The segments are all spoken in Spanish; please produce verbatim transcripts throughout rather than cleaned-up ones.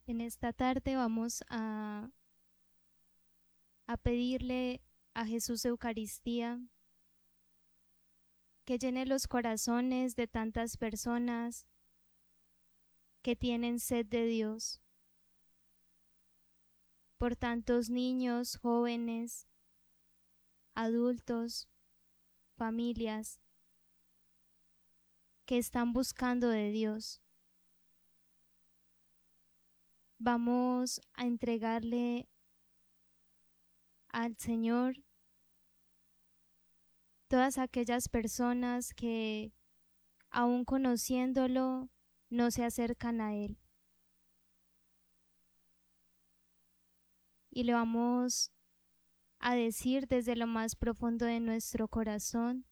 En esta tarde vamos a, a pedirle a Jesús Eucaristía que llene los corazones de tantas personas que tienen sed de Dios, por tantos niños, jóvenes, adultos, familias que están buscando de Dios. Vamos a entregarle al Señor todas aquellas personas que, aun conociéndolo, no se acercan a Él. Y le vamos a decir desde lo más profundo de nuestro corazón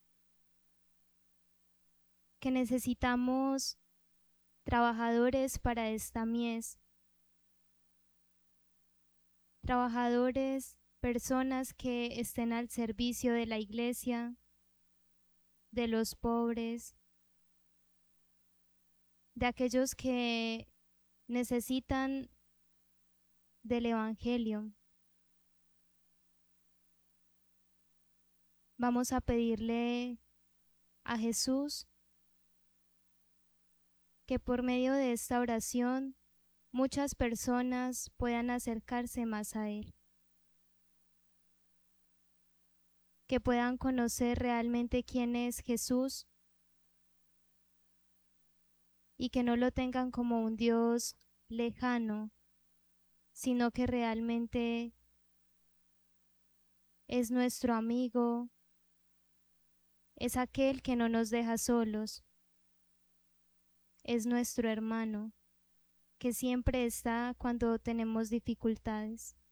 que necesitamos trabajadores para esta mies, trabajadores, personas que estén al servicio de la iglesia, de los pobres, de aquellos que necesitan del Evangelio. Vamos a pedirle a Jesús que por medio de esta oración muchas personas puedan acercarse más a Él, que puedan conocer realmente quién es Jesús y que no lo tengan como un Dios lejano, sino que realmente es nuestro amigo, es aquel que no nos deja solos, es nuestro hermano, que siempre está cuando tenemos dificultades.